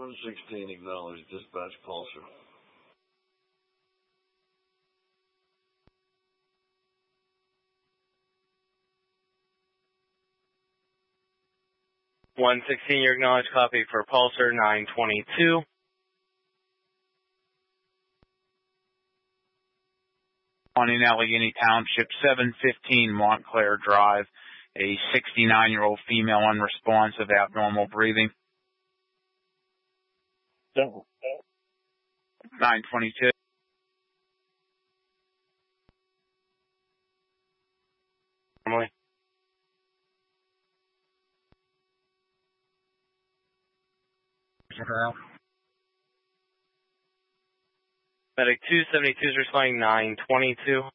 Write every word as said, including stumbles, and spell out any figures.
one sixteen, acknowledge dispatch pulsar. one sixteen, your acknowledged copy for Pulsar nine twenty-two. On in Allegheny Township, seven fifteen Montclair Drive, a sixty-nine-year-old female unresponsive, abnormal breathing. No. nine twenty-two. Normally. Medic two seventy-two is responding nine twenty-two.